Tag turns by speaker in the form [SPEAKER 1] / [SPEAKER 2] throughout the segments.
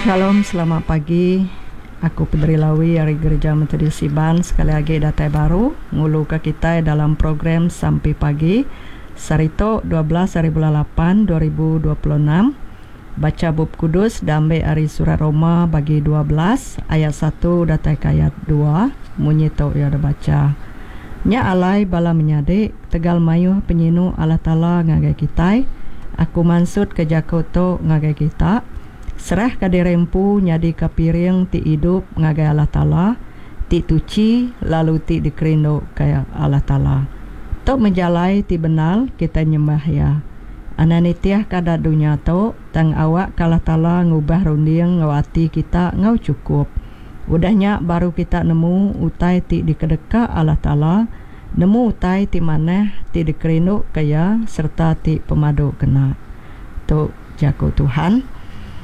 [SPEAKER 1] Shalom, selamat pagi. Aku Pedri Lawi dari Gereja Metodis Siban. Sekali lagi datai baru ngulu ke kita dalam program Sampai Pagi Sarito 12 hari bulan 8 2026. Baca bab kudus damai dari surat Roma bagi 12 ayat 1 datai ke ayat 2. Munyi tau ya ada baca. Nya alai bala menyadik tegal mayuh penyinu Allah Ta'ala ngagai kita. Aku mansud ke jakoto ngagai kita. Serah ka dirempu nyadi ka piring ti hidup ngagai Allah Ta'ala, ti tuci lalu ti dikerindo kaya Allah Ta'ala. Tok menjalai ti benal kita nyembah ya. Ananitiah kada dunia to tang awak ka Allah Ta'ala ngubah runding ngawati kita ngau cukup. Udahnya baru kita nemu utai ti dikedeka Allah Ta'ala, nemu utai ti maneh ti dikerindo kaya serta ti pemadu kena. Tok jako Tuhan.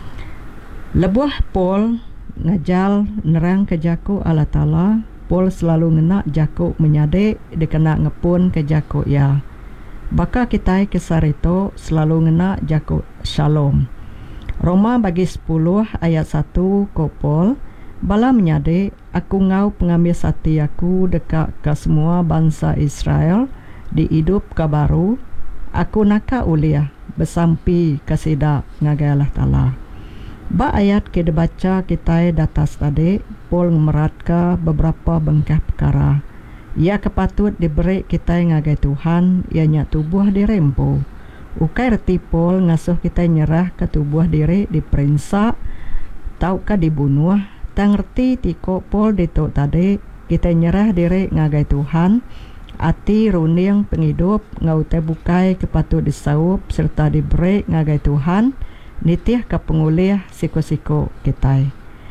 [SPEAKER 1] Lebuah Paul ngajal nerang ke jaku Allah Ta'ala. Paul selalu ngena jaku menyadek dikena ngepun ke jaku ya. Baka kita kesarito selalu ngena jaku shalom. Roma bagi 10 ayat 1 ko Paul. Bala menyadek aku ngau pengambil sati aku dekat ke semua bangsa Israel di hidup kabaru. Aku naka uliah besampi kasida ngagai Allah Ta'ala. Ba ayat ke dibaca kita datas tadi, Paul memeratkan beberapa bengkah perkara. Ia kepatut diberi kita ngagai Tuhan, ianya tubuh dirempu. Ukai reti Paul ngasuh kita nyerah ke tubuh diri diperinsak, tauka dibunuh. Tang reti tiko Paul ditok tadi, kita nyerah diri ngagai Tuhan, ati runing penghidup ngau tebukai kepatut disaup serta diberi ngagai Tuhan, nitiah ke pengulih siko-siko kita.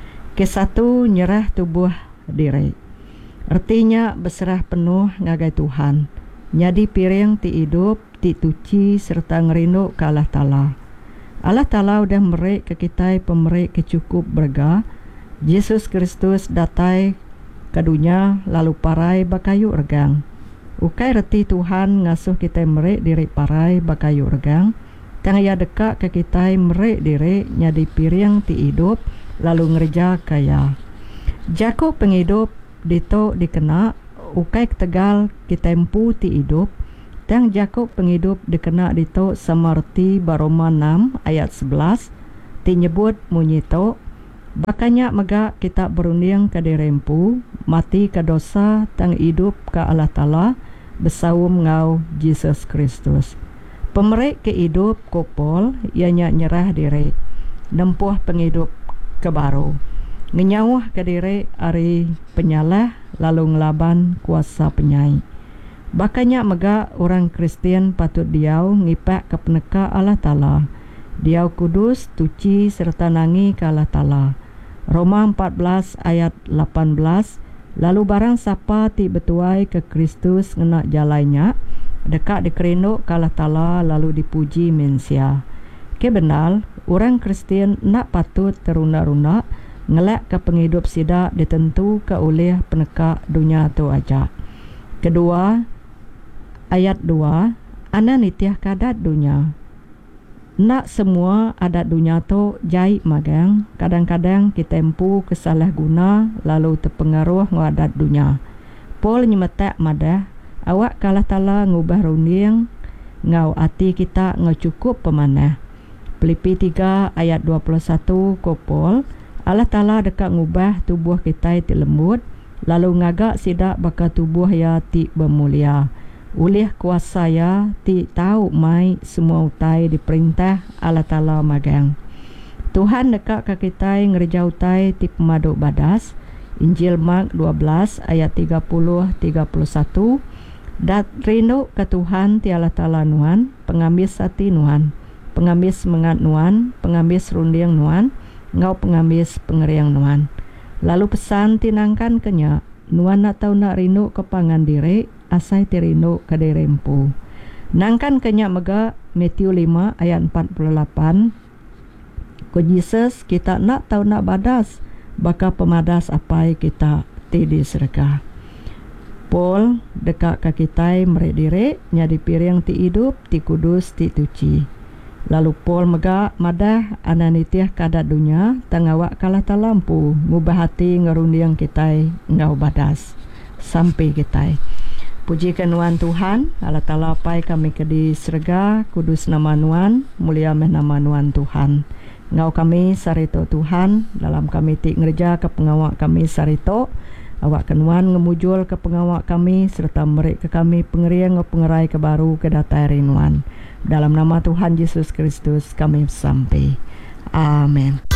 [SPEAKER 1] Kesatu nyerah tubuh diri. Artinya berserah penuh ngagai Tuhan. Nyadi piring ti hidup, ti tuci serta ngerindu ke Allah Ta'ala. Allah Ta'ala udah merik ke kita pemerik kecukup berga. Yesus Kristus datai ke dunia lalu parai bakayu regang. Ukai reti Tuhan ngasuh kita merik diri parai bakayu regang. Tang ia dekat ke kita merik diri nyadi piring ti hidup lalu ngerja kaya. Jaku penghidup dito dikena ukai tegal kita empu ti hidup. Tang jaku penghidup dikena dito semerti Baroma 6 ayat 11 ti nyebut munyi to. Bakanya mega kita berunding ke dirempu mati ke dosa tang hidup ke Allah Ta'ala besaum ngau Yesus Kristus. Pemerik ke hidup kopol ianya nyerah diri nempuh penghidup ke baru ngenyawah ke diri ari penyalah lalu ngelaban kuasa penyai. Bakanya mega orang Kristian patut diau ngipak ke peneka Allah Ta'ala. Diau kudus, tuci serta nangi ke Allah Ta'ala. Roma 14 ayat 18. Lalu barang siapa ti betuai ke Kristus ngena jalainya dekat dikerinuk ke Allah Ta'ala lalu dipuji mensia. Kebenal, orang Kristian nak patut teruna-runa ngelak ke penghidup sidak ditentu ke oleh peneka dunia tu aja. Kedua, ayat 2, ana nitiah kadat dunia. Nak semua adat dunia tu jai magang, kadang-kadang kita empu kesalah guna lalu terpengaruh ngadat dunia. Paul nyemetak madah awak kalah Ta'ala ngubah runding ngau ati kita ngau cukup pemanah. Filipi 3 ayat 21 kopol Allah Ta'ala dekat ngubah tubuh kita ti lembut lalu ngagak sidak baka tubuh ya ti bermulia. Ulih kuasa ya ti tahu mai semua utai diperintah Allah Ta'ala magang. Tuhan dekat ke kita ngerja utai ti pemadu badas. Injil Mark 12 ayat 30-31. Dat rindu ke Tuhan ti Allah Ta'ala nuan, pengamis hati nuan, pengamis mengat nuan, pengamis runding nuan, ngau pengamis pengeriang nuan. Lalu pesan tinangkan kenya, nuan nak tahu nak rindu ke pangan diri, asai ti rindu ke dirempu. Nangkan kenya mega Matthew 5 ayat 48. Ko Jesus kita nak tahu nak badas, baka pemadas apai kita ti diserka. Paul dekat ke kita merik diri nyadi piring ti hidup ti kudus ti tuci. Lalu pol mega madah ananitiah kada dunya tangawak kalah talampu ngubah hati ngerundiang kita ngau badas sampai kita. Pujikan Nuan Tuhan, Allah Ta'ala pai kami kedi serga, kudus nama Nuan, mulia meh nama Nuan Tuhan. Ngau kami sarito Tuhan, dalam kami tik ngerja ke pengawak kami sarito, awak kenuan ngemujul ke pengawak kami, serta merik ke kami pengeriang pengerai ke baru ke datai rinuan. Dalam nama Tuhan Yesus Kristus kami sampai. Amin.